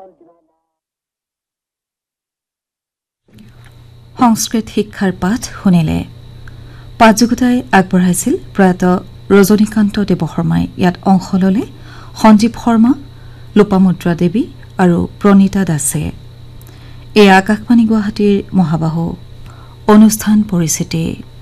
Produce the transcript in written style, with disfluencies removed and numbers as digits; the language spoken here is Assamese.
সংস্কৃত শিক্ষাৰ পাঠ শুনিলে পাঠযোগতাই আগবঢ়াইছিল প্ৰয়াত ৰজনীকান্ত দেৱশৰ্মাই ইয়াত অংশ ললে সঞ্জীৱ শৰ্মা লোপামুদ্ৰা দেৱী আৰু প্ৰণীতা দাসে এই আকাশবাণী গুৱাহাটীৰ মহাবাহু অনুষ্ঠান পৰিচিতি